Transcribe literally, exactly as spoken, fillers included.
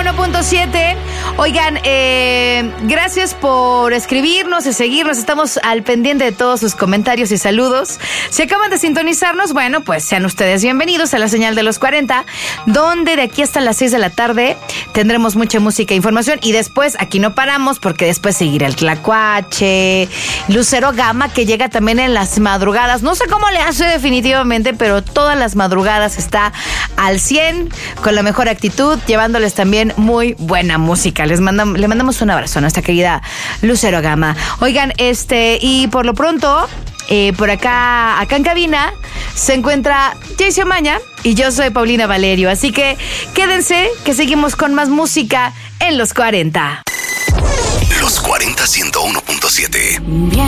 uno punto siete. Oigan, eh, gracias por escribirnos y seguirnos. Estamos al pendiente de todos sus comentarios y saludos. Si acaban de sintonizarnos, bueno, pues sean ustedes bienvenidos a la señal de los cuarenta, donde de aquí hasta las seis de la tarde tendremos mucha música e información. Y después, aquí no paramos, porque después seguirá el Tlacuache, Lucero Gama, que llega también en las madrugadas. No sé cómo le hace definitivamente, pero todas las madrugadas está al cien, con la mejor actitud, llevándoles también muy buena música. Les mandamos, le mandamos un abrazo a nuestra querida Lucero Gama. Oigan, este, y por lo pronto, eh, por acá, acá en cabina, se encuentra Jason Maña y yo soy Paulina Valerio. Así que quédense, que seguimos con más música en los cuarenta. Los cuarenta ciento uno punto siete. Bien.